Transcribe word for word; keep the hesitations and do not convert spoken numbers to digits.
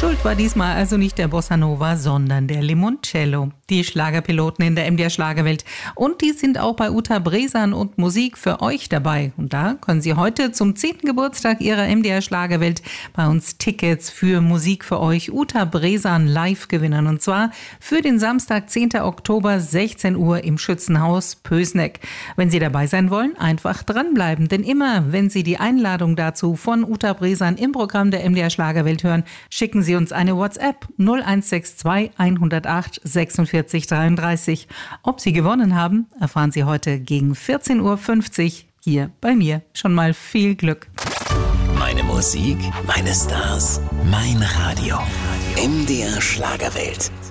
Schuld war diesmal also nicht der Bossa Nova, sondern der Limoncello. Die Schlagerpiloten in der M D R Schlagerwelt. Und die sind auch bei Uta Bresan und Musik für euch dabei. Und da können Sie heute zum zehnten Geburtstag Ihrer M D R Schlagerwelt bei uns Tickets für Musik für euch Uta Bresan live gewinnen. Und zwar für den Samstag, zehnten Oktober, sechzehn Uhr im Schützenhaus Pößneck. Wenn Sie dabei sein wollen, einfach dranbleiben. Denn immer, wenn Sie die Einladung dazu von Uta Bresan im Programm der M D R Schlagerwelt hören, schicken Sie uns eine WhatsApp null eins sechs zwei hundertacht sechsundvierzig dreiunddreißig. Ob Sie gewonnen haben, erfahren Sie heute gegen vierzehn Uhr fünfzig hier bei mir. Schon mal viel Glück. Meine Musik, meine Stars, mein Radio. M D R Schlagerwelt.